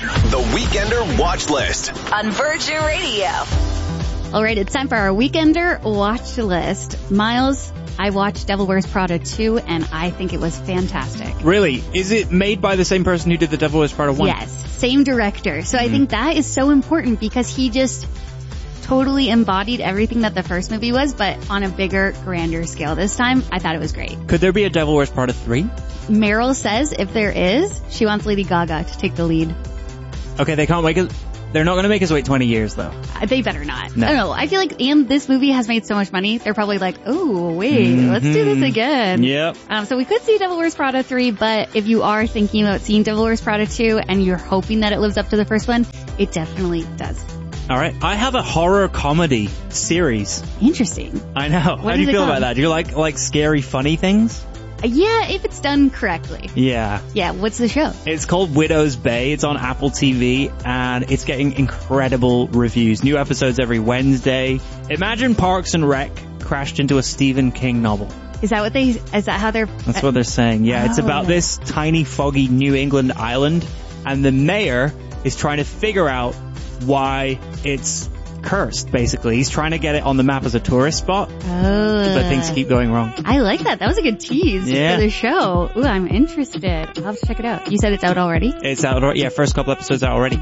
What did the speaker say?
The Weekender Watch List on Virgin Radio. All right, it's time for our Weekender Watch List. Miles, I watched Devil Wears Prada 2, and I think it was fantastic. Really? Is it made by the same person who did the Devil Wears Prada 1? Yes, same director. So I think that is so important because he just totally embodied everything that the first movie was, but on a bigger, grander scale this time. I thought it was great. Could there be a Devil Wears Prada 3? Meryl says if there is, she wants Lady Gaga to take the lead. Okay, they can't wait. They're not going to make us wait 20 years, though. They better not. No. I don't know. I feel like, and this movie has made so much money, they're probably like, oh, wait, let's do this again. Yep. So we could see Devil Wears Prada 3, but if you are thinking about seeing Devil Wears Prada 2 and you're hoping that it lives up to the first one, it definitely does. All right. I have a horror comedy series. Interesting. I know. How do you feel about that? Do you like scary, funny things? Yeah, if it's done correctly. Yeah. Yeah, what's the show? It's called Widow's Bay. It's on Apple TV, and it's getting incredible reviews. New episodes every Wednesday. Imagine Parks and Rec crashed into a Stephen King novel. Is that how they're... That's what they're saying. Yeah, it's about this tiny, foggy New England island, and the mayor is trying to figure out why it's cursed, basically. He's trying to get it on the map as a tourist spot, but things keep going wrong. I like that. That was a good tease for the show. Ooh, I'm interested. I'll have to check it out. You said it's out already? It's out, yeah, first couple episodes out already.